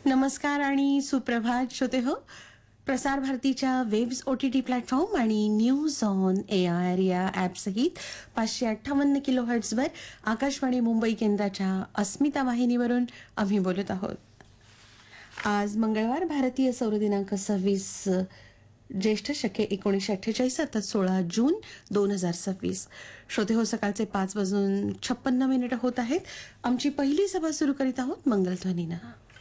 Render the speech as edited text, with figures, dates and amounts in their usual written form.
नमस्कार आणि सुप्रभात श्रोते हो. प्रसार भारतीच्या वेव्स OTT प्लॅटफॉर्म आणि न्यूज ऑन AIR या ॲपसहित 558 किलोहर्ट्झवर आकाशवाणी मुंबई केंद्राच्या अस्मिता वाहिनीवरून आम्ही बोलत आहोत. आज मंगळवार, भारतीय सौर दिनांक 26 ज्येष्ठ शके 1948, आता 16 जून 2026. श्रोते हो, सकाळचे 5:56 होत आहेत. आमची पहिली सभा सुरू करीत आहोत मंगलध्वनीनं.